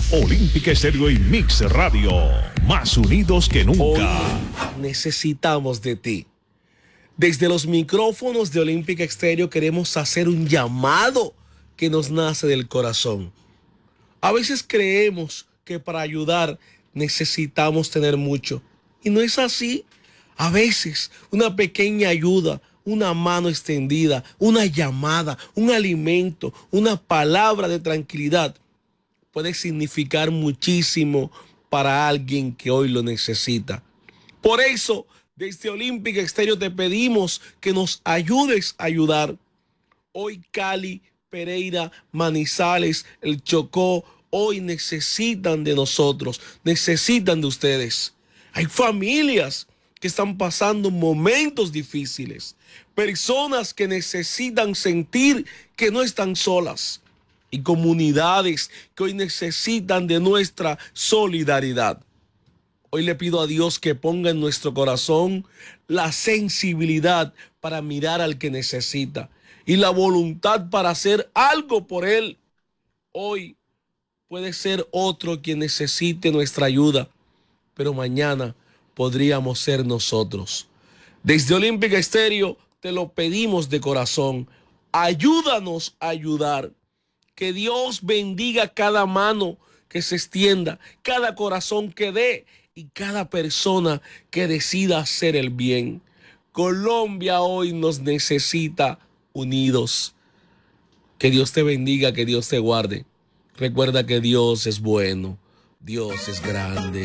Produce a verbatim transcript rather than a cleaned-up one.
Olímpica Estéreo y Mix Radio, más unidos que nunca. Hoy necesitamos de ti. Desde los micrófonos de Olímpica Estéreo queremos hacer un llamado que nos nace del corazón. A veces creemos que para ayudar necesitamos tener mucho. Y no es así. A veces una pequeña ayuda, una mano extendida, una llamada, un alimento, una palabra de tranquilidad puede significar muchísimo para alguien que hoy lo necesita. Por eso, desde Olímpica Estéreo te pedimos que nos ayudes a ayudar. Hoy Cali, Pereira, Manizales, el Chocó, hoy necesitan de nosotros, necesitan de ustedes. Hay familias que están pasando momentos difíciles, personas que necesitan sentir que no están solas y comunidades que hoy necesitan de nuestra solidaridad. Hoy le pido a Dios que ponga en nuestro corazón la sensibilidad para mirar al que necesita y la voluntad para hacer algo por él. Hoy puede ser otro quien necesite nuestra ayuda, pero mañana podríamos ser nosotros. Desde Olímpica Estéreo te lo pedimos de corazón. Ayúdanos a ayudar. Que Dios bendiga cada mano que se extienda, cada corazón que dé y cada persona que decida hacer el bien. Colombia hoy nos necesita unidos. Que Dios te bendiga, que Dios te guarde. Recuerda que Dios es bueno, Dios es grande.